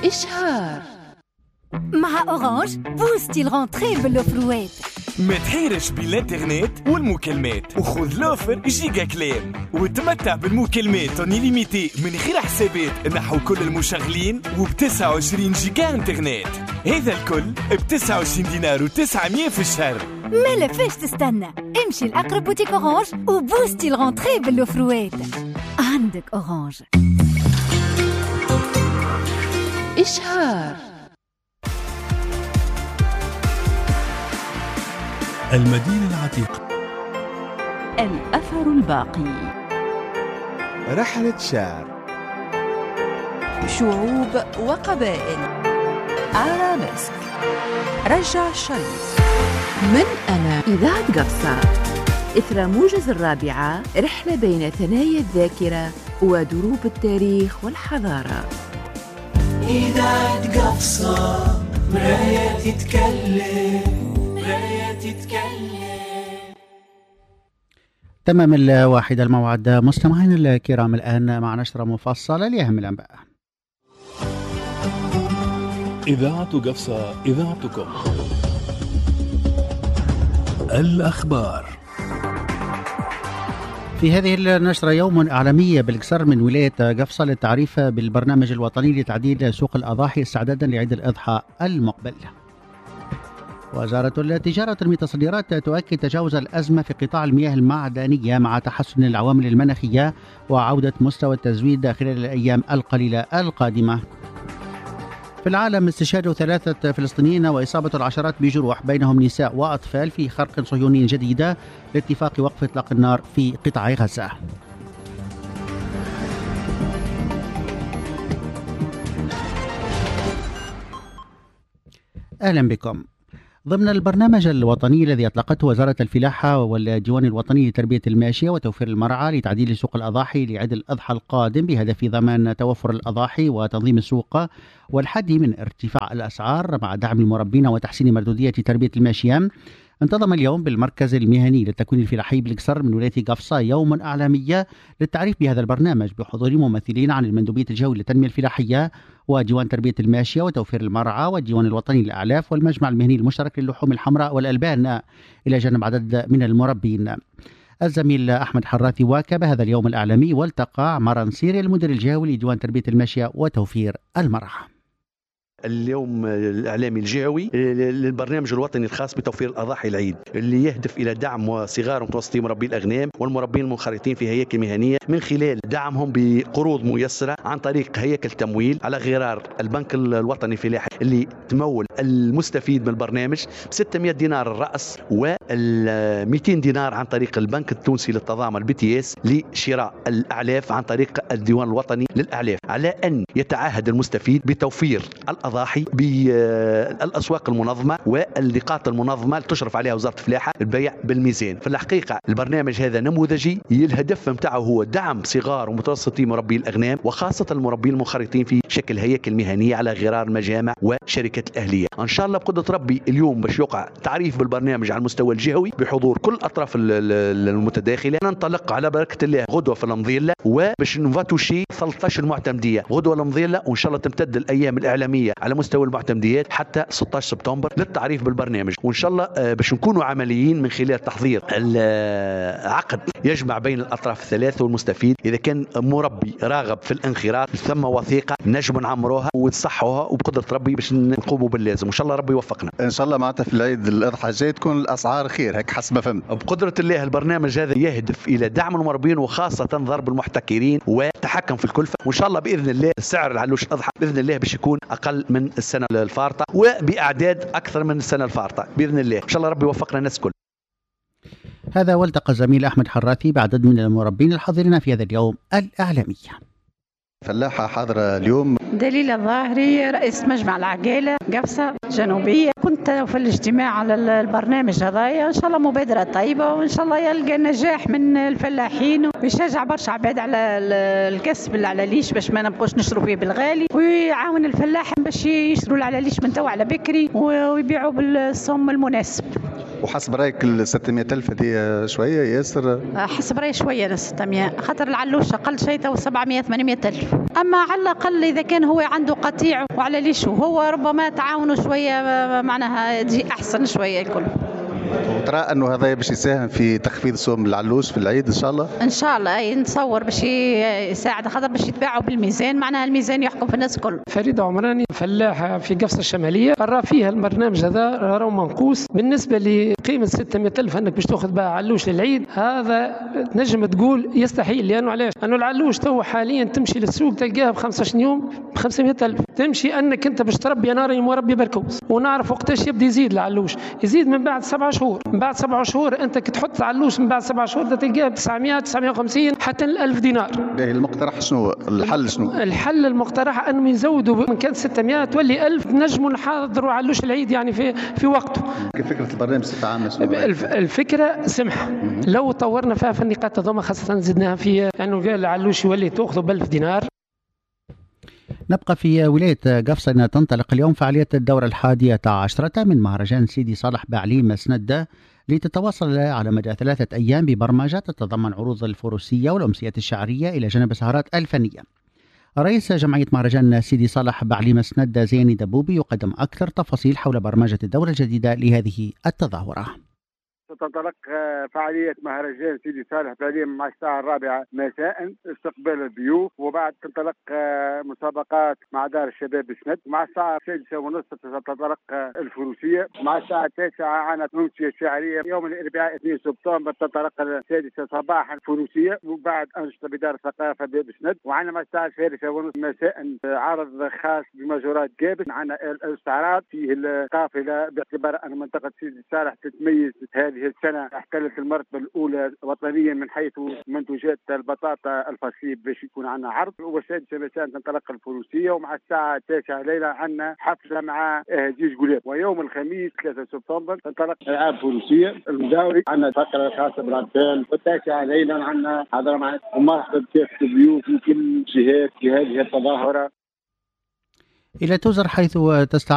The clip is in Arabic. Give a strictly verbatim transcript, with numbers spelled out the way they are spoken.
إشهار. مع أورانج بوستي الغونتري بالأوفروات. ما تحيرش بين الانترنت والمكالمات وخذ لوفر جيجا كلام وتمتع بالمكالمات انليميتي من غير حسابات نحو كل المشغلين وبتسعة وعشرين جيجا انترنت. هذا الكل بتسعة وعشرين دينار وتسعمية في الشهر. مالا فاش تستنى؟ امشي لأقرب بوتيك أورانج وبوستي الغونتري بالأوفروات. عندك أورانج. إشهار. المدينة العتيقة، الأثر الباقي، رحلة شعر، شعوب وقبائل، آرابيسك، رجع الشريف. من أنا إذاعة قفصة، إثر موجز الرابعة، رحلة بين ثنايا الذاكرة ودروب التاريخ والحضارة. إذاعة قفصة، مراية تتكلم، مراية تتكلم. تمام الواحدة الموعد مستمعين الكرام، الآن مع نشرة مفصلة لأهم الأنباء. إذاعة قفصة، إذاعتكم. الأخبار. في هذه النشرة يوم إعلامي بالكسر من ولاية قفصة للتعريف بالبرنامج الوطني لتعديل سوق الأضاحي استعدادا لعيد الأضحى المقبل. وزارة التجارة والتصديرات تؤكد تجاوز الأزمة في قطاع المياه المعدنية مع تحسن العوامل المناخية وعودة مستوى التزويد خلال الأيام القليلة القادمة. في العالم استشهاد ثلاثة فلسطينيين وإصابة العشرات بجروح بينهم نساء وأطفال في خرق صهيوني جديدة لاتفاق وقف إطلاق النار في قطاع غزة. أهلا بكم. ضمن البرنامج الوطني الذي أطلقته وزارة الفلاحة والديوان الوطني لتربية الماشية وتوفير المرعى لتعديل سوق الأضاحي لعيد الأضحى القادم بهدف ضمان توفر الأضاحي وتنظيم السوق والحد من ارتفاع الأسعار مع دعم المربين وتحسين مردودية تربية الماشية، انتظم اليوم بالمركز المهني للتكوين الفلاحي بالكسر من ولاية قفصة يوم إعلامي للتعريف بهذا البرنامج بحضور ممثلين عن المندوبية الجوي للتنمية الفلاحية وديوان تربية الماشية وتوفير المرعى والديوان الوطني للأعلاف والمجمع المهني المشترك للحوم الحمراء والألبان، إلى جانب عدد من المربين. الزميل أحمد حراثي واكب هذا اليوم الإعلامي والتقى مع رنسيري المدير الجوي لديوان تربية الماشية وتوفير المرعى. اليوم الإعلامي الجهوي للبرنامج الوطني الخاص بتوفير الأضاحي العيد اللي يهدف إلى دعم صغار ومتوسطي مربي الأغنام والمربين المنخرطين في هياكل مهنية من خلال دعمهم بقروض ميسرة عن طريق هياكل تمويل على غرار البنك الوطني الفلاحي اللي تمول المستفيد من البرنامج ب ستمائة دينار الرأس وال مئتين دينار عن طريق البنك التونسي للتضامن البي تي اس لشراء الأعلاف عن طريق الديوان الوطني للأعلاف، على أن يتعهد المستفيد بتوفير الأضاحي بالأسواق المنظمة والنقاط المنظمة اللي تشرف عليها وزارة الفلاحة البيع بالميزان. في الحقيقة البرنامج هذا نموذجي، الهدف متاعه هو دعم صغار ومتوسطي مربي الأغنام وخاصة المربين المنخرطين في شكل هياكل مهنية على غرار المجامع وشركة الأهلية. إن شاء الله بقدرة ربي اليوم باش يقع تعريف بالبرنامج على المستوى الجهوي بحضور كل الأطراف المتداخلة. ننطلق على بركة الله غدوة في المضيلة وباش نفاتوشي ثلاثة عشر معتمدية غدوة المضيلة، وإن شاء الله تمتد الأيام الإعلامية على مستوى المعتمديات حتى ستة عشر سبتمبر للتعريف بالبرنامج. وإن شاء الله باش نكونوا عمليين من خلال تحضير العقد يجمع بين الأطراف الثلاثة والمستفيد. إذا كان مربي راغب في الانخراط ثم وثيقة نجم نعمروها ونصحوها وبقدرة ربي باش نقوموا باللازم، وإن شاء الله ربي يوفقنا. إن شاء الله معناتها في العيد الأضحى الجاي تكون الأسعار خير هيك حسب ما فهمت. بقدرة الله البرنامج هذا يهدف إلى دعم المربين وخاصة ضرب المحتكرين وتحكم في الكلفة، وإن شاء الله بإذن الله السعر العلوش الأضحى بإذن الله باش يكون أقل من السنة الفارطة وبأعداد أكثر من السنة الفارطة بإذن الله. إن شاء الله ربي يوفقنا الناس كل. هذا والتقى الزميل أحمد حراثي بعدد من المربين الحاضرين في هذا اليوم الإعلامي. فلاحة حاضرة اليوم. دليل الظاهري رئيس مجمع العقيلة قفصة جنوبية. كنت في الاجتماع على البرنامج هذايا، إن شاء الله مبادرة طيبة وإن شاء الله يلقى نجاح من الفلاحين ويشجع برشا عباد على الكسب العلاليش باش ما نبقوش نشروا فيه بالغالي، ويعاون الفلاح باش يشروا العلاليش من تو على بكري ويبيعوا بالسم المناسب. وحسب رايك ال ستمائة ألف هذه شويه ياسر؟ حسب رايي شويه ل ستمائة، خاطر العلوش اقل شيء تو سبعمائة ثمانمائة ألف. اما على الاقل اذا كان هو عنده قطيع وعلى ليش هو ربما تعاونوا شويه معناها تجي احسن شويه الكل. وترى انه هذا باش يساهم في تخفيض سوم العلوش في العيد ان شاء الله؟ ان شاء الله اي نتصور باش يساعد، خاطر باش يتباعوا بالميزان، معناها الميزان يحكم في الناس الكل. فريدة عمراني فلاحة في قفصة الشمالية، راه فيها البرنامج هذا راه منقوص بالنسبة لقيمة ستمائة ألف انك باش تاخذ بها علوش للعيد، هذا نجم تقول يستحيل. لانه علاش؟ انه العلوش تو حاليا تمشي للسوق تلقاها ب خمسة عشر يوم ب خمسمائة ألف، تمشي انك انت باش تربي ناري مربي بركوز، ونعرف وقتاش يبدا يزيد العلوش، يزيد من بعد سبعة شهور، من بعد سبعة شهور انت كي تحط علوش من بعد سبعة شهور تلقاه ب تسعمائة تسعمائة وخمسين حتى ألف دينار. المقترح شنو؟ الحل شنو؟ الحل المقترح انهم يزودوا من كان ستمائة تولي ألف، نجموا نحضروا علوش العيد يعني في في وقته. فكره البرنامج بصفه عامه شنو؟ الفكره سمحه لو طورنا فيها في النقاط هذوما، خاصه زدناها في انه يعني العلوش يولي تاخذه ب ألف دينار. نبقى في ولاية قفصة. تنطلق اليوم فعالية الدورة الحادية عشرة من مهرجان سيدي صالح بعليم مسندة، لتتواصل على مدى ثلاثة أيام ببرمجة تتضمن عروض الفروسية والأمسيات الشعرية إلى جانب السهرات الفنية. رئيس جمعية مهرجان سيدي صالح بعليم مسندة زيني دبوبي يقدم أكثر تفاصيل حول برمجة الدورة الجديدة لهذه التظاهرة. تنطلق فعالية مهرجان سيدي صالح بعليم مع الساعة الرابعة مساء استقبال الضيوف، وبعد تنطلق مسابقات مع دار الشباب بسند. مع الساعة السادسة ونصف تنطلق الفروسية. مع الساعة التاسعة عنا أمسية شعرية. يوم الأربعاء اثنين سبتمبر تنطلق السادسة صباحا الفروسية، وبعد أنشطة بدار الثقافة بسند. وعنا مع الساعة الثالثة ونصف مساء عرض خاص بمجرات جابل. عنا الاستعراض فيه القافلة، باعتبار أن منطقة سيدي صالح تتميز هذه السنة احتلت المرتبة الأولى وطنيا من حيث منتوجات البطاطا الفصيل، باش يكون عندنا عرض. والسادسة مساء تنطلق الفروسية، ومع الساعة التاسعة ليلة عندنا حفلة مع جيش قلاب. ويوم الخميس ثلاثة سبتمبر تنطلق ألعاب فروسية المداوري، عندنا فقرة خاصة بالأطفال. والتاسعة ليلة عندنا حضرة مع ومرحبا بكافة الضيوف من كل جهات في هذه التظاهرة. إلى توزر حيث تستعرض